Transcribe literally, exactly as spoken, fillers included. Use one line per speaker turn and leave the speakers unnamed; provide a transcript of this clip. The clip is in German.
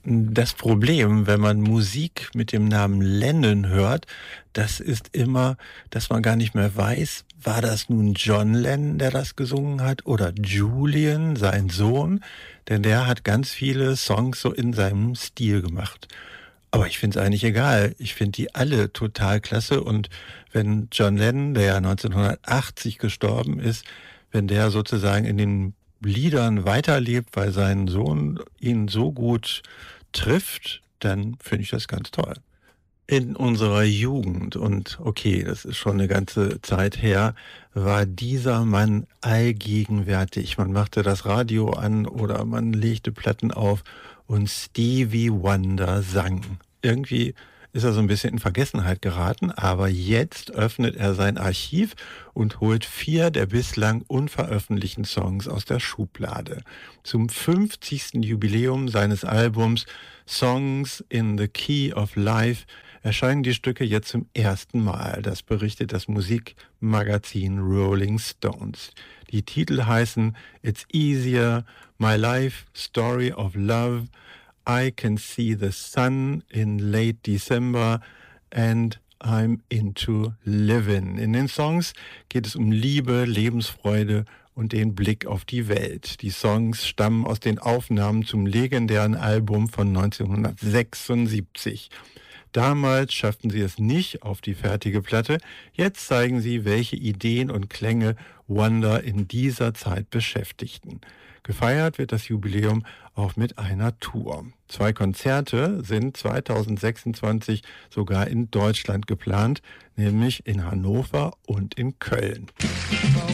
Das Problem, wenn man Musik mit dem Namen Lennon hört, das ist immer, dass man gar nicht mehr weiß, war das nun John Lennon, der das gesungen hat, oder Julian, sein Sohn? Denn der hat ganz viele Songs so in seinem Stil gemacht. Aber ich finde es eigentlich egal. Ich finde die alle total klasse. Und wenn John Lennon, der ja neunzehnhundertachtzig gestorben ist, wenn der sozusagen in den Liedern weiterlebt, weil sein Sohn ihn so gut trifft, dann finde ich das ganz toll. In unserer Jugend, und okay, das ist schon eine ganze Zeit her, war dieser Mann allgegenwärtig. Man machte das Radio an oder man legte Platten auf und Stevie Wonder sang. Irgendwie ist er so ein bisschen in Vergessenheit geraten, aber jetzt öffnet er sein Archiv und holt vier der bislang unveröffentlichten Songs aus der Schublade. Zum fünfzigsten Jubiläum seines Albums Songs in the Key of Life erscheinen die Stücke jetzt zum ersten Mal. Das berichtet das Musikmagazin Rolling Stones. Die Titel heißen It's Easier, My Life, Story of Love, I Can See the Sun in Late December and I'm Into Livin'. In den Songs geht es um Liebe, Lebensfreude und den Blick auf die Welt. Die Songs stammen aus den Aufnahmen zum legendären Album von neunzehnhundertsechsundsiebzig. Damals schafften sie es nicht auf die fertige Platte. Jetzt zeigen sie, welche Ideen und Klänge Wonder in dieser Zeit beschäftigten. Gefeiert wird das Jubiläum auch mit einer Tour. Zwei Konzerte sind zweitausendsechsundzwanzig sogar in Deutschland geplant, nämlich in Hannover und in Köln.